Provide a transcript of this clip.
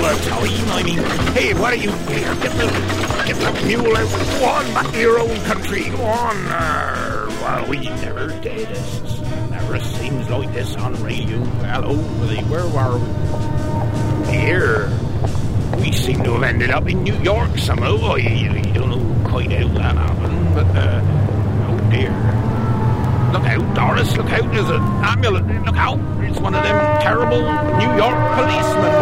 the time. I mean, hey, what are you here? Get the mule out. Go on, back to your own country. Go on. Well, we never did this. Never seems like this on radio. Hello, where were we? Here. We seem to have ended up in New York somehow. I don't know quite how that happened, but, oh dear. Look out, Doris, look out. There's an ambulance. Look out. It's one of them terrible New York policemen.